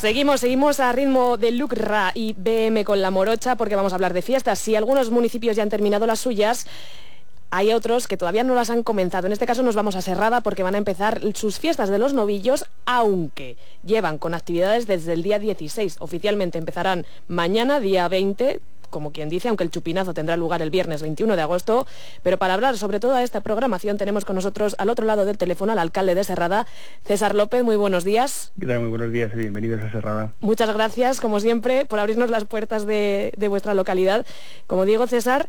Seguimos a ritmo de Lucra y BM con La Morocha porque vamos a hablar de fiestas. Si algunos municipios ya han terminado las suyas, hay otros que todavía no las han comenzado. En este caso nos vamos a Serrada porque van a empezar sus fiestas de los novillos, aunque llevan con actividades desde el día 16. Oficialmente empezarán mañana, día 20, como quien dice, aunque el chupinazo tendrá lugar el viernes 21 de agosto, pero para hablar sobre toda esta programación tenemos con nosotros al otro lado del teléfono al alcalde de Serrada, César López. Muy buenos días. ¿Qué tal? Muy buenos días y bienvenidos a Serrada. Muchas gracias, como siempre, por abrirnos las puertas de vuestra localidad. Como digo, César,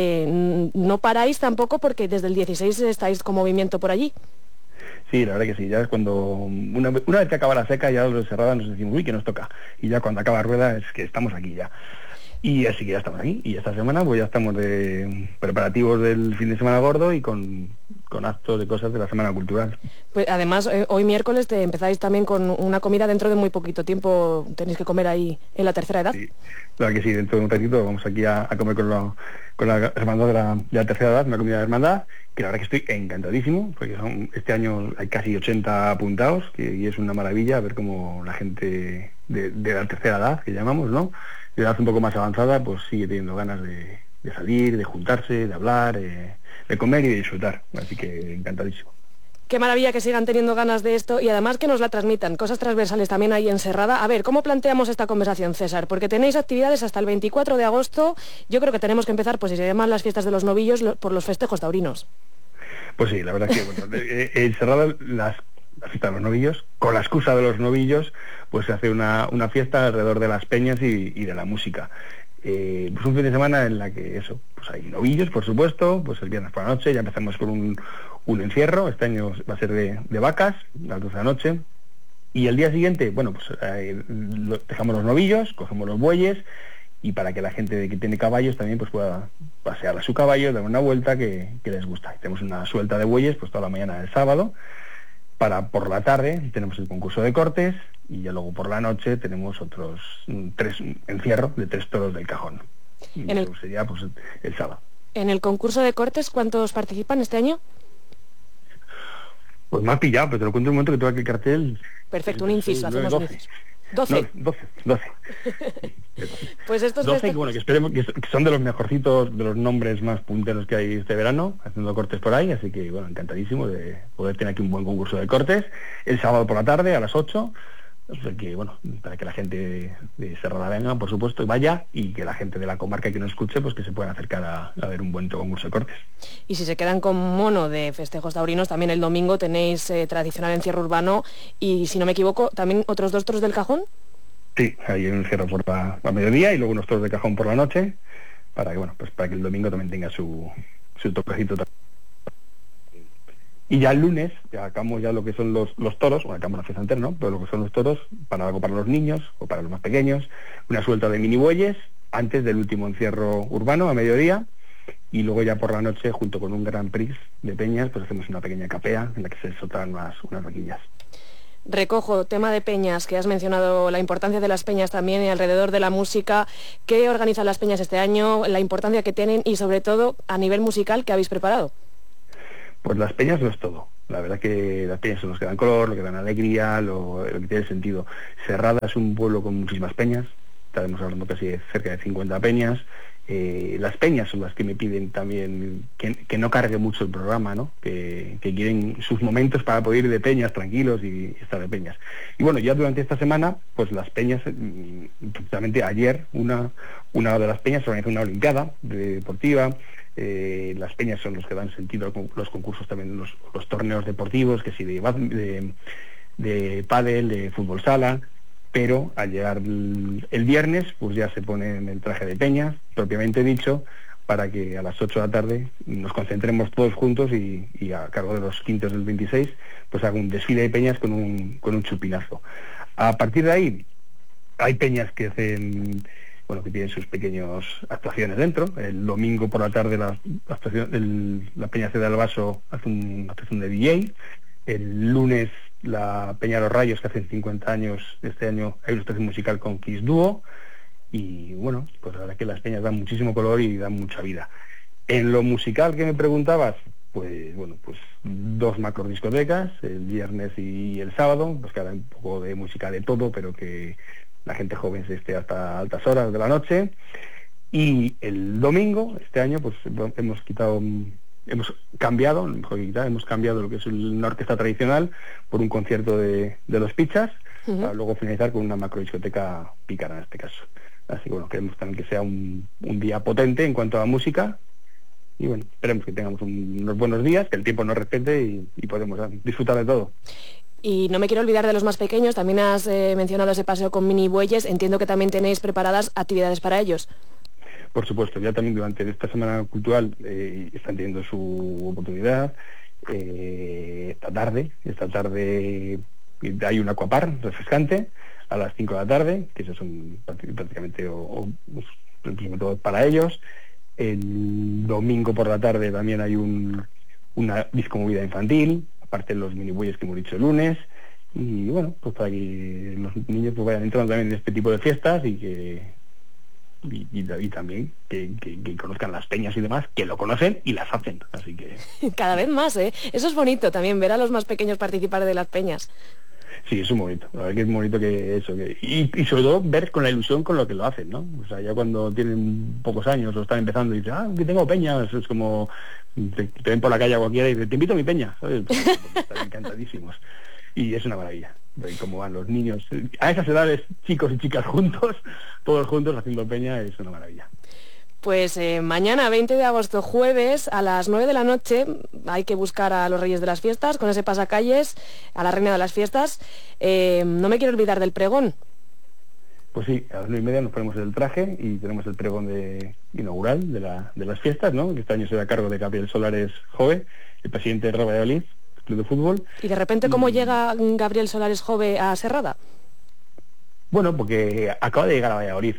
no paráis tampoco porque desde el 16 estáis con movimiento por allí. Sí, la verdad que sí, ya es cuando una vez que acaba la seca ya los de Serrada nos decimos, uy, que nos toca, y ya cuando acaba rueda es que estamos aquí ya. Y así que ya estamos aquí, y esta semana pues ya estamos de preparativos del fin de semana gordo y con actos de cosas de la Semana Cultural. Pues además, hoy miércoles empezáis también con una comida dentro de muy poquito tiempo, tenéis que comer ahí en la tercera edad. Sí, claro que sí, dentro de un ratito vamos aquí a comer con la hermandad de la tercera edad, una comida de hermandad, que la verdad que estoy encantadísimo, porque este año hay casi 80 apuntados, y es una maravilla ver cómo la gente de la tercera edad, que llamamos, ¿no?, de edad un poco más avanzada, pues sigue teniendo ganas de salir, de juntarse, de hablar, de comer y de disfrutar. Así que encantadísimo. Qué maravilla que sigan teniendo ganas de esto y además que nos la transmitan. Cosas transversales también ahí en Serrada. A ver, ¿cómo planteamos esta conversación, César? Porque tenéis actividades hasta el 24 de agosto. Yo creo que tenemos que empezar, pues si se llaman las fiestas de los novillos, por los festejos taurinos. Pues sí, la verdad es que bueno, en Serrada la fiesta de los novillos, con la excusa de los novillos, pues se hace una fiesta alrededor de las peñas y de la música. Pues un fin de semana en la que eso, pues hay novillos, por supuesto, pues el viernes por la noche ya empezamos con un encierro. Este año va a ser de vacas, a las 12 de la noche, y el día siguiente, bueno, pues dejamos los novillos, cogemos los bueyes, y para que la gente que tiene caballos también pues pueda pasear a su caballo, dar una vuelta que les gusta. Y tenemos una suelta de bueyes pues toda la mañana del sábado. Por la tarde tenemos el concurso de cortes y ya luego por la noche tenemos otros 3 encierros de 3 toros del cajón. Y eso sería pues el sábado. ¿En el concurso de cortes cuántos participan este año? Pues me has pillado, pero te lo cuento un momento que tengo aquí el cartel. Perfecto, un inciso, hacemos 12. un inciso. 12. No, 12. Pues estos 12, bueno, que esperemos que son de los mejorcitos, de los nombres más punteros que hay este verano, haciendo cortes por ahí, así que bueno, encantadísimo de poder tener aquí un buen concurso de cortes el sábado por la tarde a las 8. O sea que bueno, para que la gente de Serrada venga, por supuesto, y vaya, y que la gente de la comarca que nos escuche, pues que se puedan acercar a ver un buen concurso de cortes. Y si se quedan con mono de festejos taurinos, también el domingo tenéis tradicional encierro urbano y, si no me equivoco, también otros 2 toros del cajón. Sí, hay un encierro por la mediodía y luego unos toros de cajón por la noche, para que bueno, pues para que el domingo también tenga su toquecito. Y ya el lunes, ya acabamos ya lo que son los toros, bueno, acabamos la fiesta entera, ¿no?, pero lo que son los toros, para algo para los niños o para los más pequeños, una suelta de mini bueyes antes del último encierro urbano a mediodía, y luego ya por la noche, junto con un Grand Prix de peñas, pues hacemos una pequeña capea en la que se soltan unas vaquillas. Recojo, tema de peñas, que has mencionado la importancia de las peñas también y alrededor de la música. ¿Qué organizan las peñas este año? La importancia que tienen y sobre todo a nivel musical, ¿qué habéis preparado? Pues las peñas no es todo. La verdad que las peñas son los que dan color, lo que dan alegría, lo que tiene sentido. Serrada es un pueblo con muchísimas peñas, estaremos hablando casi de cerca de 50 peñas. Las peñas son las que me piden también que no cargue mucho el programa, ¿no?, que quieren sus momentos para poder ir de peñas tranquilos y estar de peñas. Y bueno, ya durante esta semana, pues las peñas, precisamente ayer una de las peñas organizó una olimpiada deportiva. Las peñas son los que dan sentido a los concursos también, los torneos deportivos, que sí, de pádel, de fútbol sala. Pero al llegar el viernes, pues ya se pone en el traje de peñas, propiamente dicho, para que a las 8 de la tarde nos concentremos todos juntos y a cargo de los quintos del 26, pues haga un desfile de peñas con un chupinazo. A partir de ahí, hay peñas que hacen, bueno, que tienen sus pequeñas actuaciones dentro. El domingo por la tarde la peña C de Albaso hace una actuación de DJ. El lunes la Peña de los Rayos, que hacen 50 años este año, hay una actuación musical con Kiss Dúo. Y bueno, pues la verdad que las peñas dan muchísimo color y dan mucha vida. En lo musical que me preguntabas, pues bueno, pues 2 macro discotecas, el viernes y el sábado, pues que habrá un poco de música de todo, pero que la gente joven se esté hasta altas horas de la noche. Y el domingo, este año, pues hemos cambiado, mejor que quitar, hemos cambiado lo que es una orquesta tradicional por un concierto de los Pichas, para luego finalizar con una macro discoteca pícara en este caso. Así que bueno, queremos también que sea un día potente en cuanto a música. Y bueno, esperemos que tengamos unos buenos días, que el tiempo nos respete y podemos disfrutar de todo. Y no me quiero olvidar de los más pequeños, también has mencionado ese paseo con mini bueyes, entiendo que también tenéis preparadas actividades para ellos. Por supuesto, ya también durante esta semana cultural están teniendo su oportunidad. Esta tarde hay un aquapar refrescante a las 5 de la tarde, que eso son prácticamente todo para ellos. El domingo por la tarde también hay una discomovida infantil, aparte de los minibueyes que hemos dicho el lunes, y bueno, pues para que los niños pues vayan entrando también en este tipo de fiestas y también que conozcan las peñas y demás, que lo conocen y las hacen, así que... Cada vez más, ¿eh? Eso es bonito también, ver a los más pequeños participar de las peñas. Sí, es un bonito, la verdad que es bonito que eso, y sobre todo ver con la ilusión con lo que lo hacen, ¿no? O sea, ya cuando tienen pocos años o están empezando y dicen, que tengo peña, eso es como, te ven por la calle a cualquiera y dicen, te invito a mi peña, ¿sabes? Pues están encantadísimos. Y es una maravilla, ver cómo van los niños, a esas edades, chicos y chicas juntos, todos juntos haciendo peña, es una maravilla. Pues mañana, 20 de agosto, jueves, a las 9 de la noche, hay que buscar a los Reyes de las Fiestas, con ese pasacalles, a la Reina de las Fiestas. No me quiero olvidar del pregón. Pues sí, a las 9:30 nos ponemos el traje y tenemos el pregón inaugural de las fiestas, ¿no? Que este año será a cargo de Gabriel Solares Jove, el presidente de Real Valladolid, Club de Fútbol. Y de repente, ¿cómo llega Gabriel Solares Jove a Serrada? Bueno, porque acaba de llegar a Valladolid.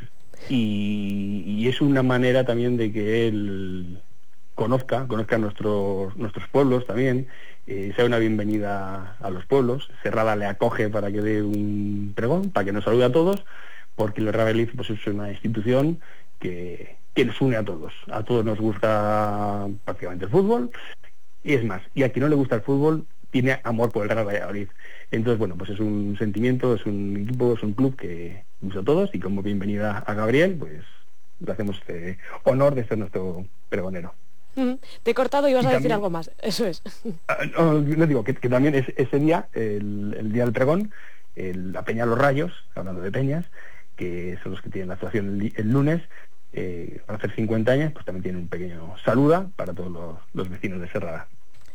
Y es una manera también de que él conozca nuestros pueblos también, sea una bienvenida a los pueblos. Serrada le acoge para que dé un pregón, para que nos salude a todos, porque el Real Valladolid pues es una institución que nos une a todos nos gusta prácticamente el fútbol, y es más, y a quien no le gusta el fútbol tiene amor por el Real Valladolid. Entonces, bueno, pues es un sentimiento, es un equipo, es un club que gusta a todos, y como bienvenida a Gabriel, pues le hacemos honor de ser nuestro pregonero. Te he cortado y vas a decir algo más, eso es. No digo, que también es ese día, el día del pregón, la Peña Los Rayos, hablando de peñas, que son los que tienen la actuación el lunes, van a hacer 50 años, pues también tienen un pequeño saluda para todos los vecinos de Serrada.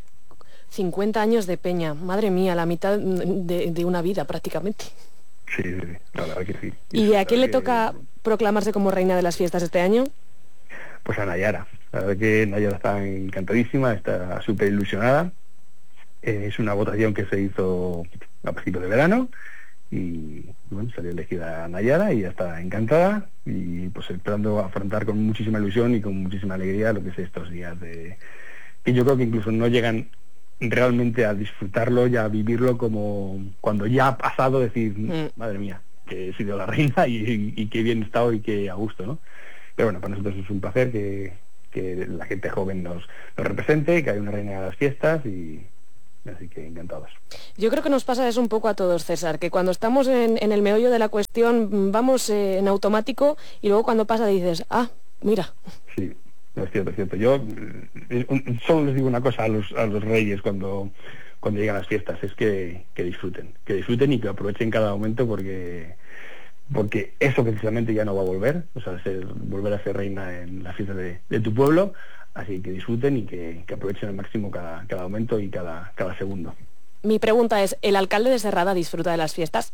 50 años de peña, madre mía, la mitad de una vida prácticamente. Sí, la verdad que sí. ¿Y a quién le toca proclamarse como reina de las fiestas este año? Pues a Nayara. La verdad que Nayara está encantadísima, está súper ilusionada. Es una votación que se hizo a principios de verano y bueno, salió elegida Nayara y ya está encantada y pues esperando afrontar con muchísima ilusión y con muchísima alegría lo que es estos días que yo creo que incluso no llegan realmente a disfrutarlo y a vivirlo como cuando ya ha pasado, decir, madre mía, que he sido la reina y qué bien he estado y qué a gusto, ¿no? Pero bueno, para nosotros es un placer que la gente joven nos represente, que hay una reina de las fiestas y así que encantados. Yo creo que nos pasa eso un poco a todos, César, que cuando estamos en el meollo de la cuestión vamos en automático y luego cuando pasa dices, mira. Sí. No, es cierto. Yo solo les digo una cosa a los reyes cuando llegan las fiestas, es que disfruten y que aprovechen cada momento porque eso precisamente ya no va a volver, o sea, volver a ser reina en la fiesta de tu pueblo, así que disfruten y que aprovechen al máximo cada momento y cada segundo. Mi pregunta es, ¿el alcalde de Serrada disfruta de las fiestas?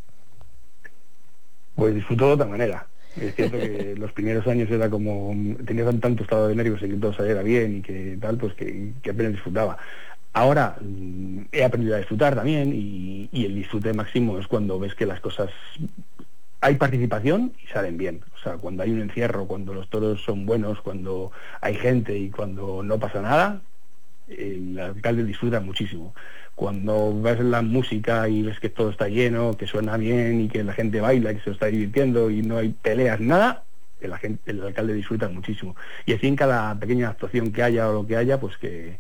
Pues disfruto de otra manera. Es cierto que los primeros años era como, tenía tanto estado de nervios y que todo saliera bien y que tal, pues que apenas disfrutaba. Ahora he aprendido a disfrutar también y el disfrute máximo es cuando ves que las cosas, hay participación y salen bien. O sea, cuando hay un encierro, cuando los toros son buenos, cuando hay gente y cuando no pasa nada, el alcalde disfruta muchísimo. Cuando ves la música y ves que todo está lleno, que suena bien y que la gente baila, que se está divirtiendo y no hay peleas, nada, el alcalde disfruta muchísimo. Y así en cada pequeña actuación que haya o lo que haya, pues que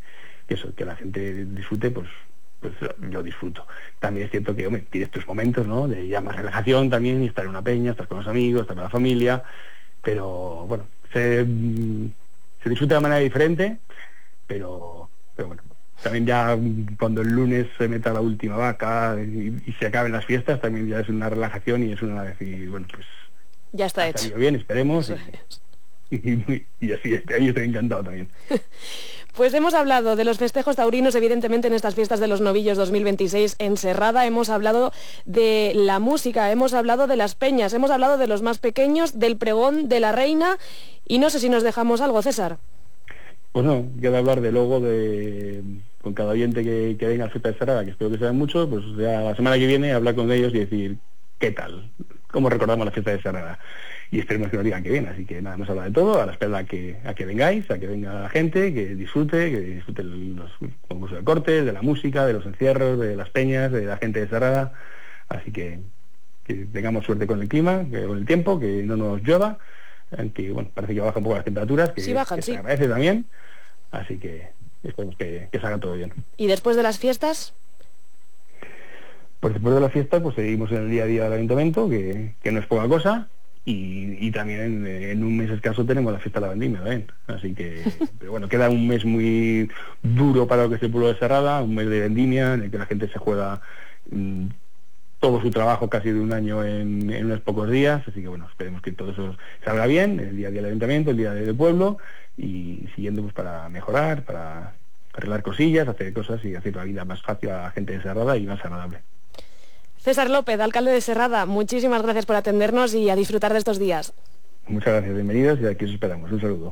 eso, que la gente disfrute, pues yo disfruto. También es cierto que, hombre, tienes tus momentos, ¿no?, de ya más relajación también, y estar en una peña, estar con los amigos, estar con la familia, pero bueno, se disfruta de manera diferente, pero bueno, también ya cuando el lunes se meta la última vaca y se acaben las fiestas, también ya es una relajación y es una decir, bueno, pues ya está hecho. Salido bien, esperemos, y así este año estoy encantado también. Pues hemos hablado de los festejos taurinos, evidentemente, en estas fiestas de los novillos 2026 en Serrada. Hemos hablado de la música, hemos hablado de las peñas, hemos hablado de los más pequeños, del pregón de la reina, y no sé si nos dejamos algo, César. Pues no, queda hablar de luego con cada oyente que venga a la fiesta de Serrada, que espero que sean muchos, pues ya la semana que viene hablar con ellos y decir qué tal, cómo recordamos la fiesta de Serrada. Y esperemos que nos digan que bien, así que nada, hemos hablado de todo, a la espera a que vengáis, a que venga la gente, que disfrute los concursos de cortes, de la música, de los encierros, de las peñas, de la gente de Serrada, así que tengamos suerte con el clima, con el tiempo, que no nos llueva, aunque bueno, parece que bajan un poco las temperaturas, que, sí, bajan, que sí. Se agradece también, así que esperemos que salga todo bien. ¿Y después de las fiestas? Pues después de la fiesta, pues seguimos en el día a día del ayuntamiento, que no es poca cosa. Y también en un mes escaso tenemos la fiesta de la vendimia, ¿ven? Así que, pero bueno, queda un mes muy duro para lo que es el pueblo de Serrada, un mes de vendimia en el que la gente se juega todo su trabajo casi de un año en unos pocos días, así que bueno, esperemos que todo eso salga bien, el día a día del ayuntamiento, el día del pueblo, y siguiendo pues para mejorar, para arreglar cosillas, hacer cosas y hacer la vida más fácil a la gente de Serrada y más agradable. César López, alcalde de Serrada, muchísimas gracias por atendernos y a disfrutar de estos días. Muchas gracias, bienvenidos y aquí os esperamos. Un saludo.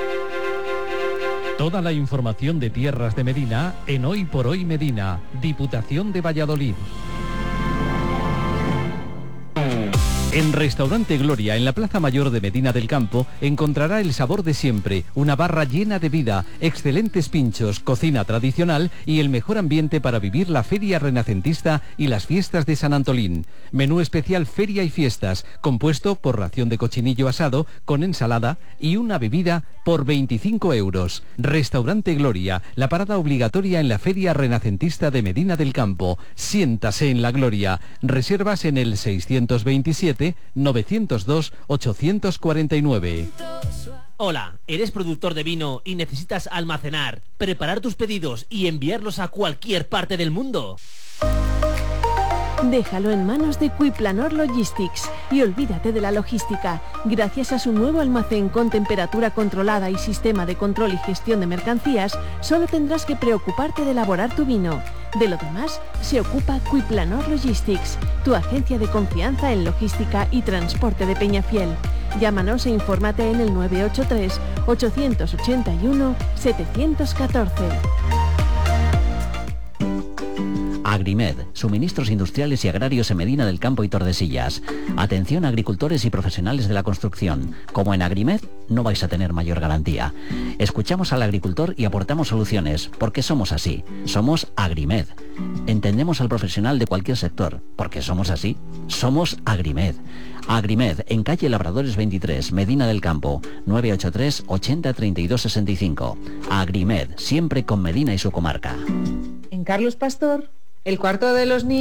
Toda la información de Tierras de Medina en Hoy por Hoy Medina, Diputación de Valladolid. En Restaurante Gloria, en la Plaza Mayor de Medina del Campo, encontrará el sabor de siempre, una barra llena de vida, excelentes pinchos, cocina tradicional y el mejor ambiente para vivir la Feria Renacentista y las fiestas de San Antolín. Menú especial Feria y Fiestas, compuesto por ración de cochinillo asado con ensalada y una bebida por 25 euros. Restaurante Gloria, la parada obligatoria en la Feria Renacentista de Medina del Campo. Siéntase en la gloria. Reservas en el 627-902-849. Hola, ¿eres productor de vino y necesitas almacenar, preparar tus pedidos y enviarlos a cualquier parte del mundo? Déjalo en manos de Quiplanor Logistics y olvídate de la logística. Gracias a su nuevo almacén con temperatura controlada y sistema de control y gestión de mercancías, solo tendrás que preocuparte de elaborar tu vino. De lo demás, se ocupa Quiplanor Logistics, tu agencia de confianza en logística y transporte de Peñafiel. Llámanos e infórmate en el 983-881-714. Agrimed, suministros industriales y agrarios en Medina del Campo y Tordesillas. Atención a agricultores y profesionales de la construcción. Como en Agrimed, no vais a tener mayor garantía. Escuchamos al agricultor y aportamos soluciones, porque somos así. Somos Agrimed. Entendemos al profesional de cualquier sector, porque somos así. Somos Agrimed. Agrimed, en calle Labradores 23, Medina del Campo, 983 80 32 65. Agrimed, siempre con Medina y su comarca. En Carlos Pastor, el cuarto de los niños.